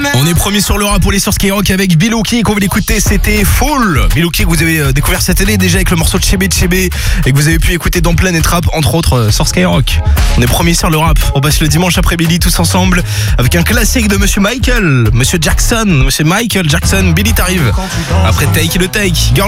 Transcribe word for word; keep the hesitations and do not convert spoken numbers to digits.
On est premier sur le rap pour les sur Skyrock avec Bilouki qu'on va l'écouter, c'était Full. Bilouki que vous avez découvert cette année déjà avec le morceau de Chébé Chébé et que vous avez pu écouter dans Planète Rap entre autres sur Skyrock. On est premier sur le rap, on passe le dimanche après-midi tous ensemble avec un classique de Monsieur Michael, Monsieur Jackson, Monsieur Michael Jackson. Billy t'arrive après Take le Take.